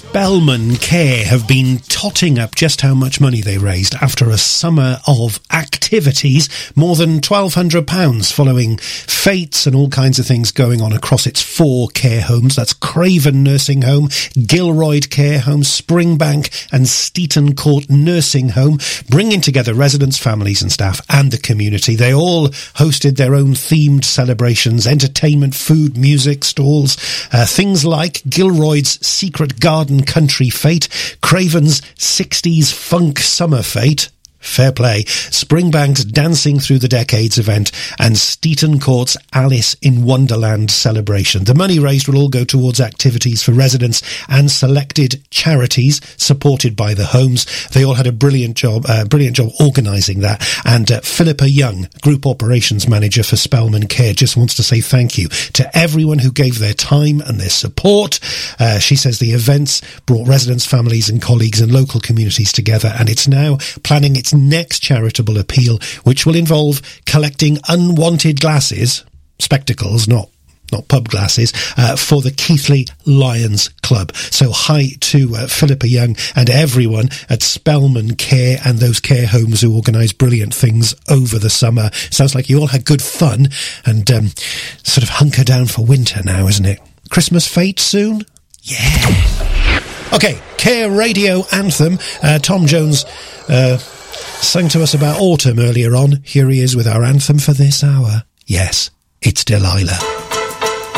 Spelman Care have been totting up just how much money they raised after a summer of activities. More than £1,200 following fates and all kinds of things going on across its 4 care homes. That's Craven Nursing Home, Gilroyd Care Home, Springbank and Steeton Court Nursing Home, bringing together residents, families and staff and the community. They all hosted their own themed celebrations, entertainment, food, music, stalls, things like Gilroyd's Secret Garden Country Fete, Craven's 60s Funk Summer Fete, fair play, Springbank's Dancing Through the Decades event and Steeton Court's Alice in Wonderland celebration. The money raised will all go towards activities for residents and selected charities supported by the homes. They all had a brilliant job organising that. And Philippa Young, Group Operations Manager for Spelman Care, just wants to say thank you to everyone who gave their time and their support. She says the events brought residents, families and colleagues and local communities together, and it's now planning its next charitable appeal, which will involve collecting unwanted glasses, spectacles, not pub glasses, for the Keighley Lions Club. So hi to Philippa Young and everyone at Spelman Care and those care homes who organise brilliant things over the summer. Sounds like you all had good fun and sort of hunker down for winter now, isn't it? Christmas fete soon? Yeah. Okay, Care Radio Anthem. Tom Jones sang to us about autumn earlier on. Here he is with our anthem for this hour. Yes, it's Delilah.